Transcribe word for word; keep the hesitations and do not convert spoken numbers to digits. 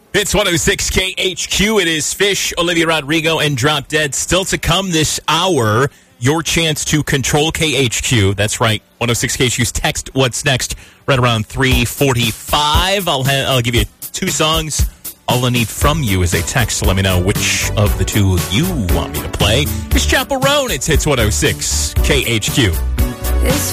It's one oh six K H Q. It is Fish, Olivia Rodrigo, and Drop Dead. Still to come this hour, your chance to control K H Q. That's right. one oh six K H Q's Text What's Next right around three forty-five. I'll, ha- I'll give you two songs. All I need from you is a text to let me know which of the two you want me to play. It's Chaperone. It's Hits one oh six K H Q. It's